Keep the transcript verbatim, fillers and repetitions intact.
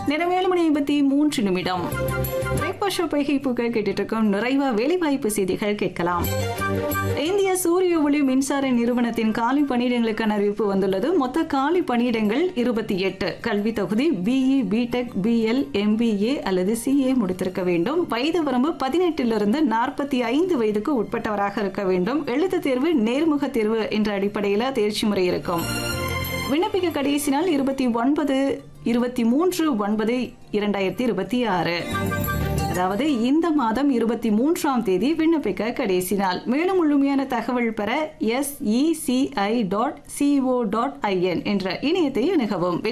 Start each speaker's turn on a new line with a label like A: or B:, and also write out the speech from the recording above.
A: நேரம் ஏழு மணி ஐம்பத்தி மூன்று நிமிடம். பிரேக்பாஸ்ட் பொய்கை பூக்கள் கேட்டுட்டு இருக்கும் நிறைவா வேலைவாய்ப்பு செய்திகள் கேட்கலாம். இந்திய சூரிய ஒளி மின்சார நிறுவனத்தின் காலி பணியிடங்களுக்கான அறிவிப்பு வந்துள்ளது. மொத்த காலி பணியிடங்கள் இருபத்தி எட்டு. கல்வி தகுதி பிஇ, பிடெக், பிஎல், எம்பிஏ அல்லது சிஏ முடித்திருக்க வேண்டும். வயது வரம்பு பதினெட்டிலிருந்து நாற்பத்தி ஐந்து வயதுக்கு உட்பட்டவராக இருக்க வேண்டும். எழுத்து தேர்வு நேர்முக தேர்வு என்ற அடிப்படையில் தேர்ச்சி முறை இருக்கும். விண்ணப்பிக்க கடைசி நாள் இருபத்தி ஒன்பது இருபத்தி மூன்று ஒன்பது இரண்டாயிரத்தி இருபத்தி ஆறு, அதாவது இந்த மாதம் இருபத்தி மூன்றாம் தேதி விண்ணப்பிக்க கடைசி நாள். மேலும் முழுமையான தகவல் பெற S E C I dot CO dot IN என்ற இணையத்தை அணுகவும்.